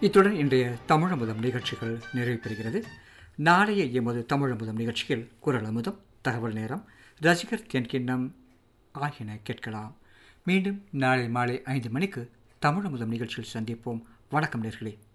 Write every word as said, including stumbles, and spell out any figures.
இத்துடன் இன்றைய தமிழ் அமுதம் நிகழ்ச்சிகள் நிறைவு பெறுகிறது. நாளைய எமது தமிழ் அமுதம் நிகழ்ச்சியில் குரல் அமுதம், தகவல் நேரம், ரசிகர் தென்கிண்ணம் ஆகியன கேட்கலாம். மீண்டும் நாளை மாலை ஐந்து மணிக்கு தமிழ் அமுதம் நிகழ்ச்சியில் சந்திப்போம். வணக்கம் நேர்களே.